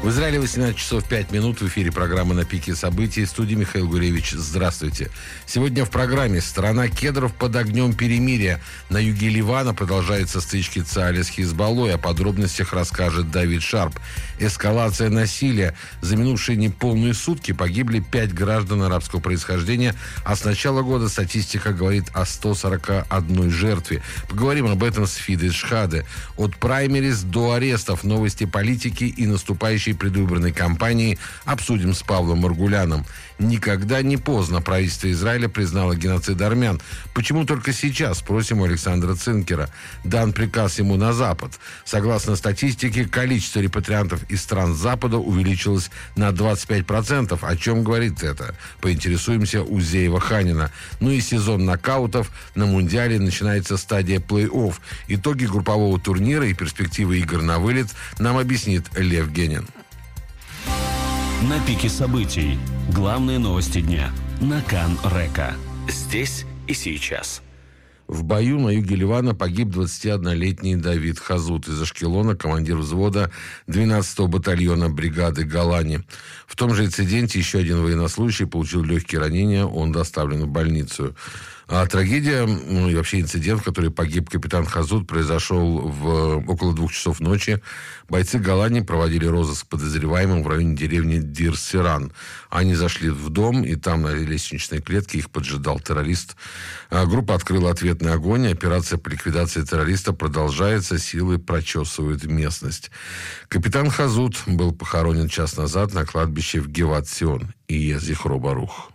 В Израиле 18 часов 5 минут. В эфире программа «На пике событий». В студии Михаил Гуревич. Здравствуйте. Сегодня в программе «Страна кедров под огнем перемирия». На юге Ливана продолжаются стычки Цааля с Хизбаллой. О подробностях расскажет Давид Шарп. Эскалация насилия. За минувшие неполные сутки погибли 5 граждан арабского происхождения. А с начала года статистика говорит о 141 жертве. Поговорим об этом с Фидой Шхаде. От праймериз до арестов. Новости политики и наступающей предвыборной кампании обсудим с Павлом Маргуляном. Никогда не поздно. Правительство Израиля признало геноцид армян. Почему только сейчас? Спросим у Александра Цинкера. Дан приказ ему на Запад. Согласно статистике, количество репатриантов из стран Запада увеличилось на 25%. О чем говорит это? Поинтересуемся у Зеева Ханина. Ну и сезон нокаутов. На Мундиале начинается стадия плей-офф. Итоги группового турнира и перспективы игр на вылет нам объяснит Лев Генин. На пике событий. Главные новости дня. На Кан-Река. Здесь и сейчас. В бою на юге Ливана погиб 21-летний Давид Хазут из Ашкелона, командир взвода 12-го батальона бригады Голани. В том же инциденте еще один военнослужащий получил легкие ранения, он доставлен в больницу. А трагедия, и вообще инцидент, в который погиб капитан Хазут, произошел около 2 часов ночи. Бойцы Голани проводили розыск подозреваемым в районе деревни Дир-Сиран. Они зашли в дом, и там на лестничной клетке их поджидал террорист. Группа открыла ответный огонь. Операция по ликвидации террориста продолжается. Силы прочесывают местность. Капитан Хазут был похоронен час назад на кладбище в Геват-Сион. И Зихро Барух.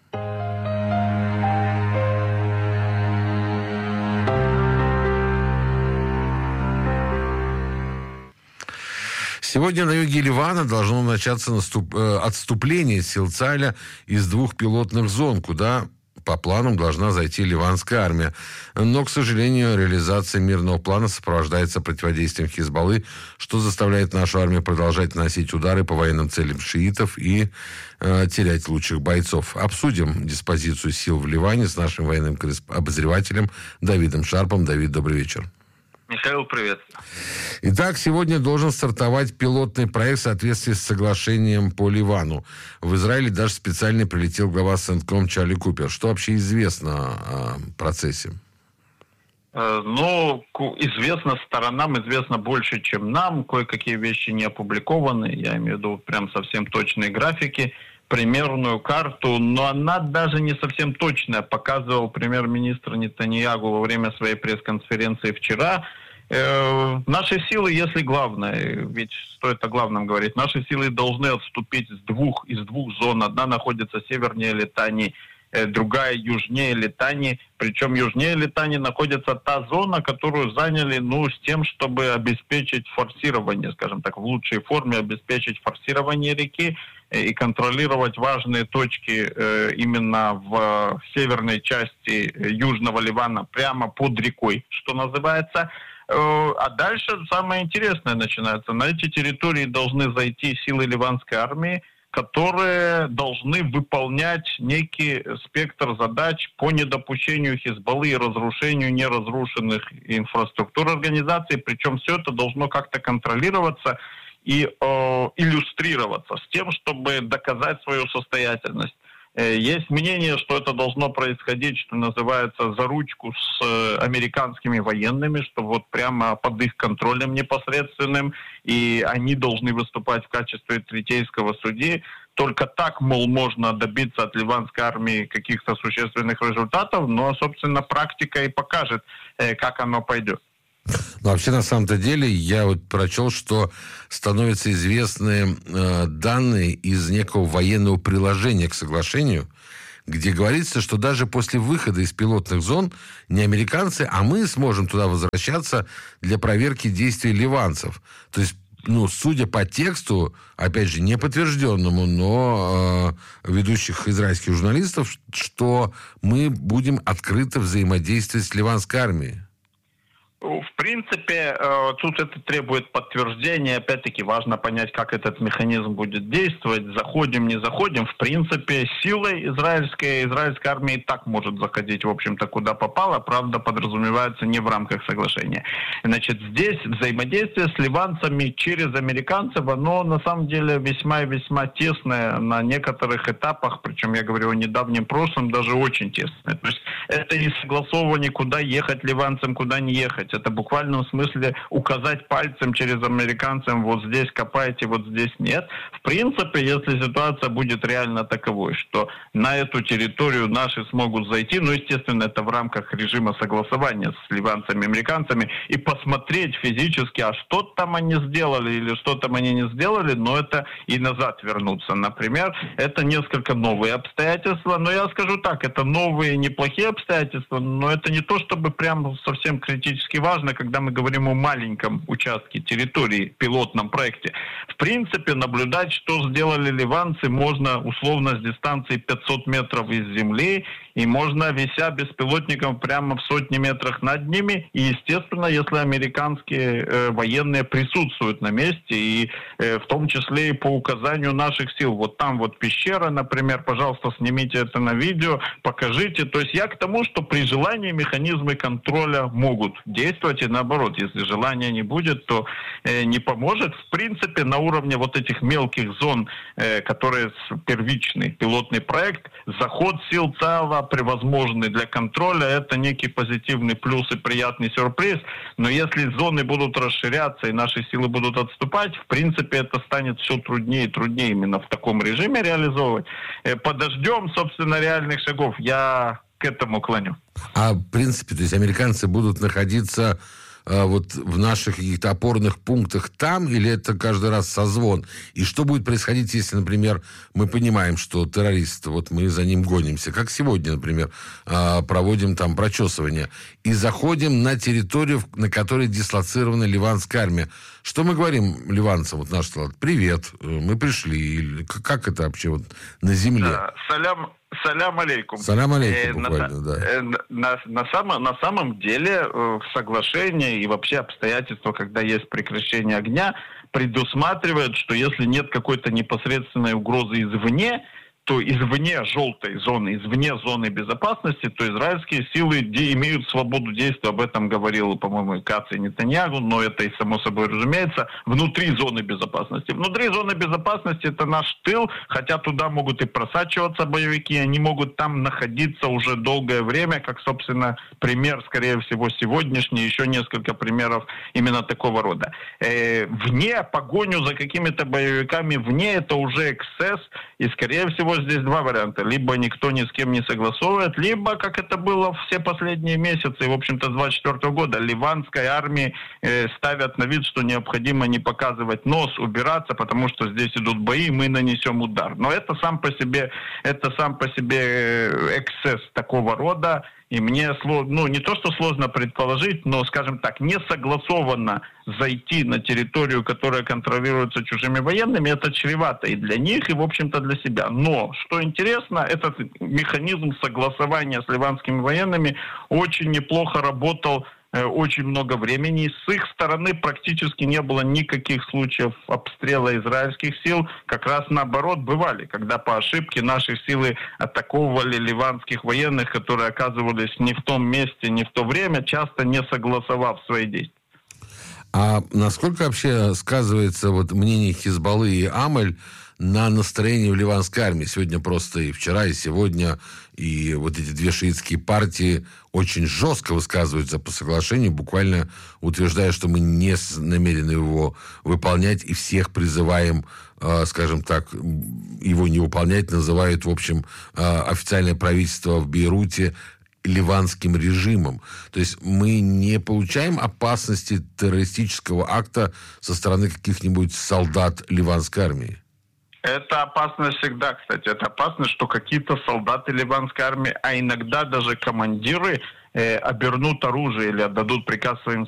Сегодня на юге Ливана должно начаться отступление сил Цааля из 2 пилотных зон, куда по планам должна зайти ливанская армия. Но, к сожалению, реализация мирного плана сопровождается противодействием Хизбаллы, что заставляет нашу армию продолжать наносить удары по военным целям шиитов и терять лучших бойцов. Обсудим диспозицию сил в Ливане с нашим военным обозревателем Давидом Шарпом. Давид, добрый вечер. Михаил, привет. Итак, сегодня должен стартовать пилотный проект в соответствии с соглашением по Ливану. В Израиле даже специально прилетел глава Центком Чарли Купер. Что вообще известно о процессе? Известно сторонам, известно больше, чем нам. Кое-какие вещи не опубликованы. Я имею в виду прям совсем точные графики, примерную карту, но она даже не совсем точная. Показывал премьер-министр Нетаньяху во время своей пресс-конференции вчера. Наши силы, если главное, ведь стоит о главном говорить, наши силы должны отступить из двух зон. Одна находится севернее Литании, другая южнее Литании. Причем южнее Литании находится та зона, которую заняли, с тем, чтобы обеспечить форсирование, скажем так, в лучшей форме обеспечить форсирование реки и контролировать важные точки именно в северной части Южного Ливана, прямо под рекой, что называется. А дальше самое интересное начинается. На эти территории должны зайти силы ливанской армии, которые должны выполнять некий спектр задач по недопущению Хизбаллы и разрушению неразрушенных инфраструктур организации. Причем все это должно как-то контролироваться и иллюстрироваться с тем, чтобы доказать свою состоятельность. Есть мнение, что это должно происходить, что называется, за ручку с американскими военными, что вот прямо под их контролем непосредственным, и они должны выступать в качестве третейского судьи. Только так, мол, можно добиться от ливанской армии каких-то существенных результатов, но, собственно, практика и покажет, как оно пойдет. Но вообще, на самом-то деле, я прочел, что становятся известны данные из некого военного приложения к соглашению, где говорится, что даже после выхода из пилотных зон не американцы, а мы сможем туда возвращаться для проверки действий ливанцев. То есть, судя по тексту, опять же, не подтвержденному, но ведущих израильских журналистов, что мы будем открыто взаимодействовать с ливанской армией. В принципе, тут это требует подтверждения. Опять-таки, важно понять, как этот механизм будет действовать. Заходим, не заходим. В принципе, силой израильской армии и так может заходить, в общем-то, куда попало. Правда, подразумевается не в рамках соглашения. Значит, здесь взаимодействие с ливанцами через американцев, оно на самом деле весьма и весьма тесное на некоторых этапах. Причем, я говорю о недавнем прошлом, даже очень тесное. То есть это не согласовывание, куда ехать ливанцам, куда не ехать. Это в буквальном смысле указать пальцем через американцам, вот здесь копайте, вот здесь нет. В принципе, если ситуация будет реально таковой, что на эту территорию наши смогут зайти, ну, естественно, это в рамках режима согласования с ливанцами, американцами, и посмотреть физически, а что там они сделали или что там они не сделали, но это и назад вернуться, например. Это несколько новые обстоятельства, но я скажу так, это новые неплохие обстоятельства, но это не то, чтобы прям совсем критически важно, когда мы говорим о маленьком участке территории, пилотном проекте. В принципе, наблюдать, что сделали ливанцы, можно условно с дистанции 500 метров из земли, и можно, вися беспилотником прямо в сотни метрах над ними, и, естественно, если американские военные присутствуют на месте, и в том числе и по указанию наших сил. Вот там вот пещера, например, пожалуйста, снимите это на видео, покажите. То есть я к тому, что при желании механизмы контроля могут действовать, и наоборот, если желания не будет, то не поможет. В принципе, на уровне вот этих мелких зон, которые первичный пилотный проект, заход сил ЦАВа превозможный для контроля, это некий позитивный плюс и приятный сюрприз. Но если зоны будут расширяться и наши силы будут отступать, в принципе, это станет все труднее и труднее именно в таком режиме реализовывать. Подождем, собственно, реальных шагов. Я к этому клоню. А в принципе, то есть американцы будут находиться вот в наших каких-то опорных пунктах там, или это каждый раз созвон? И что будет происходить, если, например, мы понимаем, что террорист, вот мы за ним гонимся, как сегодня, например, проводим там прочесывание, и заходим на территорию, на которой дислоцирована ливанская армия. Что мы говорим ливанцам, вот наш салат? Привет, мы пришли. Или как это вообще вот на земле? Салям алейкум. Салям алейкум, буквально, да. На самом деле соглашение и вообще обстоятельства, когда есть прекращение огня, предусматривают, что если нет какой-то непосредственной угрозы извне, то извне желтой зоны, извне зоны безопасности, то израильские силы имеют свободу действия. Об этом говорил, по-моему, и Кац, и Нетаньяху, но это и само собой разумеется, внутри зоны безопасности. Внутри зоны безопасности это наш тыл, хотя туда могут и просачиваться боевики, они могут там находиться уже долгое время, как, собственно, пример, скорее всего, сегодняшний, еще несколько примеров именно такого рода. Вне погоню за какими-то боевиками, вне это уже эксцесс, и, скорее всего, здесь два варианта. Либо никто ни с кем не согласовывает, либо, как это было все последние месяцы, в общем-то, с 24 года, ливанской армии ставят на вид, что необходимо не показывать нос, убираться, потому что здесь идут бои, мы нанесем удар. Но это сам по себе эксцесс такого рода. И мне не то, что сложно предположить, но, скажем так, не согласованно зайти на территорию, которая контролируется чужими военными, это чревато и для них, и, в общем-то, для себя. Но, что интересно, этот механизм согласования с ливанскими военными очень неплохо работал очень много времени. С их стороны практически не было никаких случаев обстрела израильских сил. Как раз наоборот бывали, когда по ошибке наши силы атаковывали ливанских военных, которые оказывались не в том месте, не в то время, часто не согласовав свои действия. А насколько вообще сказывается вот мнение Хизбаллы и Амаль на настроении в ливанской армии? Сегодня просто и вчера, и сегодня, и вот эти две шиитские партии очень жестко высказываются по соглашению, буквально утверждая, что мы не намерены его выполнять, и всех призываем, скажем так, его не выполнять, называют, в общем, официальное правительство в Бейруте ливанским режимом. То есть мы не получаем опасности террористического акта со стороны каких-нибудь солдат ливанской армии? Это опасность всегда, кстати. Это опасность, что какие-то солдаты ливанской армии, а иногда даже командиры обернут оружие или отдадут приказ своим